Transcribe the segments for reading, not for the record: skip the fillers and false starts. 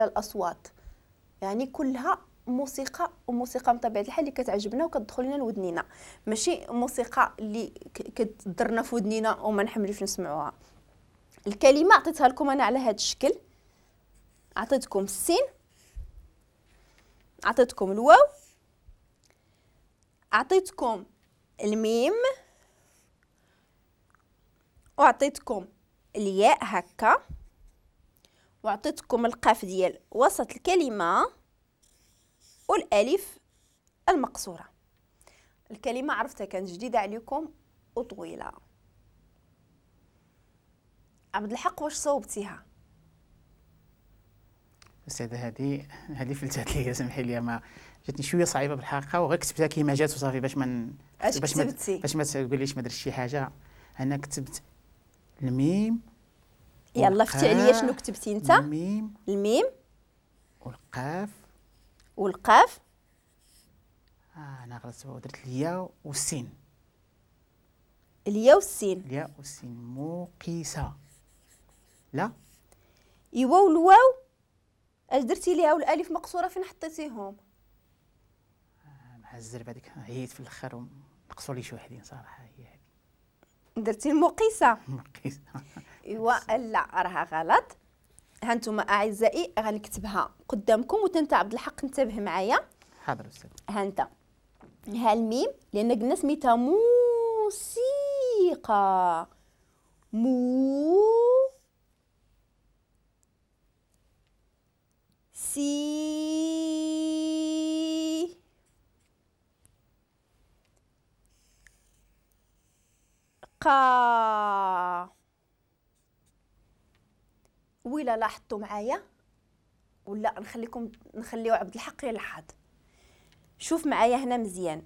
الاصوات، يعني كلها موسيقى، وموسيقى بطبيعه الحال اللي كتعجبنا وكتدخل لنا لودنينا، ماشي موسيقى اللي كتضرنا في ودنينا وما نحملوش نسمعوها. الكلمه عطيتها لكم انا على هذا الشكل، عطيتكم السين، عطيتكم الواو، عطيتكم الميم، وعطيتكم الياء هكا، وعطيتكم القاف ديال وسط الكلمه والالف المقصوره. الكلمه عرفتها كانت جديده عليكم وطويله. عبد الحق واش صوبتيها؟ استاذه هذه فلتات لي، سمحي لي، ما جاتني شويه صعيبه بالحقيقه، وغير كتبتها كيما جات وصافي باش ما باش ما تقوليش ما درت شي حاجه. انا كتبت الميم. يلا فتي عليا شنو كتبتي انت؟ الميم والقاف والقاف. انا غلطت ودرت الياء والسين. الياء والسين. الياء والسين مقيسه. لا ايوا والواو اش درتي ليها؟ والالف مقصوره فين حطيتيهم؟ مع الزربه هذيك عييت في الاخر ونقصوا لي شي وحدين صراحه. هي هذه درتي المقيسه. مقيسه. ايوا لا راها غلط. هانتوما اعزائي غنكتبها قدامكم وتنت عبد الحق انتبه معايا. حاضر استاذ. هانت ها الميم لان قلنا سميتها موسيقى. سي قا. ويلا لاحظتوا معايا ولا نخليو عبد الحق يلحظ؟ شوف معايا هنا مزيان،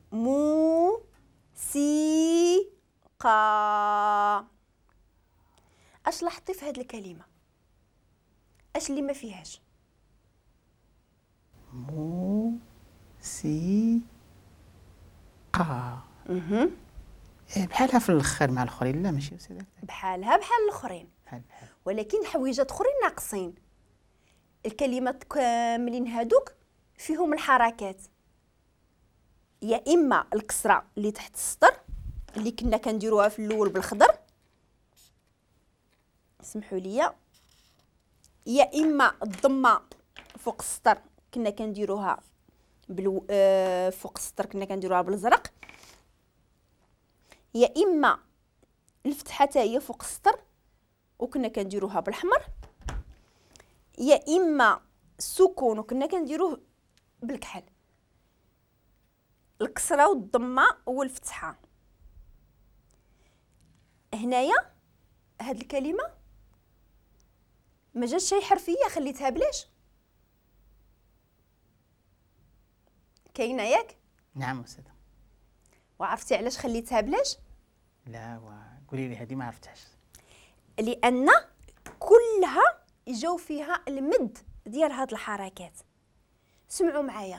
سي قا. اش لاحظتي في هذه الكلمه؟ اش اللي ما فيهاش؟ سي قا. بحالها في الاخر مع الاخرين. لا ماشي استاذ، بحالها بحال الاخرين، بحال ولكن حويجات اخرين ناقصين. الكلمات كاملين هادوك فيهم الحركات، يا اما الكسره اللي تحت السطر اللي كنا كنديروها في الاول بالخضر، اسمحوا لي، يا اما الضمه فوق السطر كنا كنديروها فوق السطر كنا كنديروها بالازرق، يا اما الفتحه حتى هي فوق السطر وكنا كنديروها بالحمر، يا اما السكون وكنا كنديروه بالكحل. الكسره والضمه والفتحه. هنايا هاد الكلمه ما جاتش شي حرفيه، خليتها بلاش. كاينه ياك؟ نعم استاذ. وعرفتي علاش خليتها بلاش؟ لا قولي لي، هذه ما عرفتهاش. لان كلها جاو فيها المد ديال هاد الحركات. سمعوا معايا،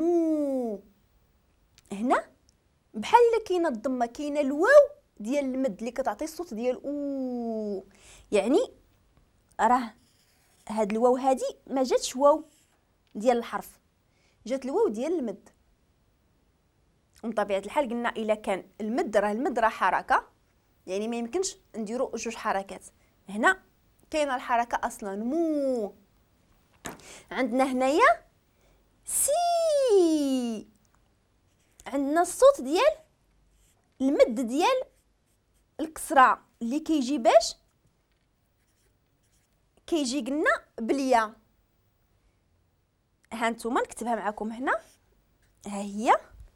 هنا بحال الا كاينه الضمه كاينه الواو ديال المد اللي كتعطي الصوت ديال او، يعني راه هاد الواو هادي ما جاتش واو ديال الحرف، جات الواو ديال المد. ومن طبيعه الحال قلنا الا كان المد راه حركه، يعني ما يمكنش نديروا جوج حركات. هنا كاينه الحركه اصلا عندنا هنايا سي، عندنا الصوت ديال المد ديال الكسره اللي كيجي باش كيجي قلنا بالياء. هانتوما نكتبها معكم هنا، ها هي.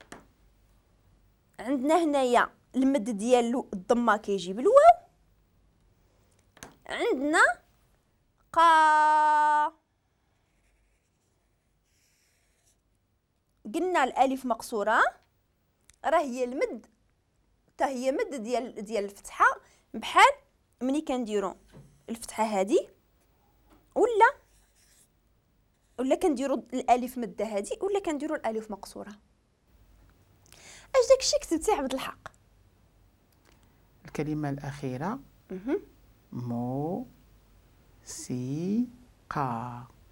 عندنا هنايا المد ديال الضمه كيجي بالواو، عندنا قا، قلنا الالف مقصوره راه هي المد، حتى هي مد ديال الفتحه، بحال ملي كنديروا الفتحه هذه ولا كنديروا الالف مده هذه، ولا كنديروا الالف مقصوره. اش داكشي كتبتي عبد الحق؟ الكلمه الاخيره مو سي قا.